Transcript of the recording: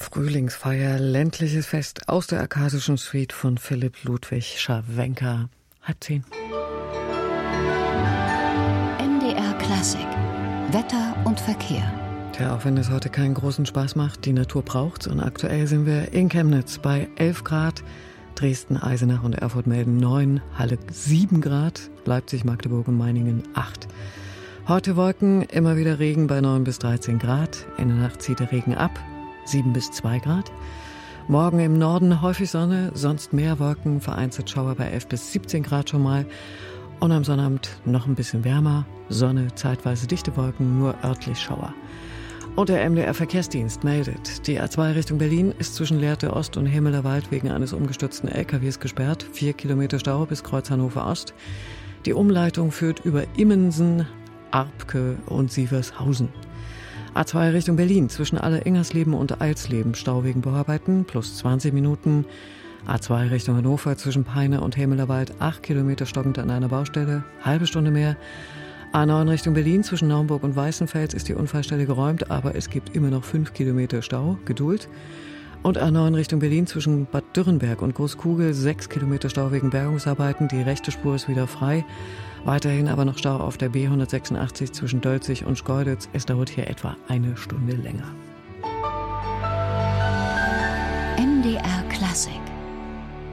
Frühlingsfeier, ländliches Fest aus der Arkadischen Suite von Philipp Ludwig Scharwenka. 9:30. MDR Klassik. Wetter und Verkehr. Tja, auch wenn es heute keinen großen Spaß macht, die Natur braucht's. Und aktuell sind wir in Chemnitz bei 11 Grad. Dresden, Eisenach und Erfurt melden 9, Halle 7 Grad, Leipzig, Magdeburg und Meiningen 8. Heute Wolken, immer wieder Regen bei 9 bis 13 Grad. In der Nacht zieht der Regen ab, 7 bis 2 Grad. Morgen im Norden häufig Sonne, sonst mehr Wolken, vereinzelt Schauer bei 11 bis 17 Grad schon mal. Und am Sonnabend noch ein bisschen wärmer, Sonne, zeitweise dichte Wolken, nur örtlich Schauer. Und der MDR-Verkehrsdienst meldet, die A2 Richtung Berlin ist zwischen Lehrte Ost und Himmeler Wald wegen eines umgestürzten LKWs gesperrt. 4 Kilometer Stau bis Kreuz Hannover Ost. Die Umleitung führt über Immensen, Arpke und Sievershausen. A2 Richtung Berlin zwischen Aller-Ingersleben und Eilsleben Stau wegen Bauarbeiten plus 20 Minuten. A2 Richtung Hannover zwischen Peine und Himmelerwald 8 Kilometer stockend an einer Baustelle, halbe Stunde mehr. A9 Richtung Berlin zwischen Naumburg und Weißenfels ist die Unfallstelle geräumt, aber es gibt immer noch 5 Kilometer Stau, Geduld. Und A9 Richtung Berlin zwischen Bad Dürrenberg und Großkugel 6 Kilometer Stau wegen Bergungsarbeiten, die rechte Spur ist wieder frei. Weiterhin aber noch Stau auf der B186 zwischen Dölzig und Schkeuditz. Es dauert hier etwa eine Stunde länger. MDR Klassik.